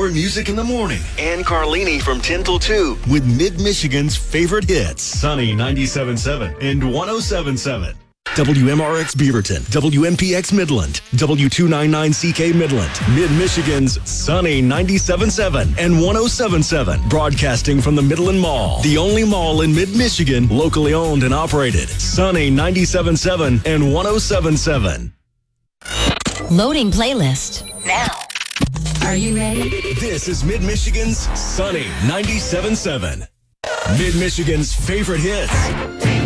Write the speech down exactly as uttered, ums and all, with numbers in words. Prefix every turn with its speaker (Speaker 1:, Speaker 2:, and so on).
Speaker 1: your music in the morning.
Speaker 2: And Carlini from ten till two.
Speaker 1: With Mid-Michigan's favorite hits. Sunny ninety-seven point seven and one oh seven point seven. W M R X Beaverton, W M P X Midland, W two ninety-nine C K Midland, Mid-Michigan's Sunny ninety-seven point seven and one oh seven point seven. Broadcasting from the Midland Mall, the only mall in Mid-Michigan, locally owned and operated. Sunny ninety-seven point seven and one oh seven point seven.
Speaker 3: Loading playlist now. Are you ready?
Speaker 1: This is Mid-Michigan's Sunny ninety-seven point seven. Mid-Michigan's favorite hits.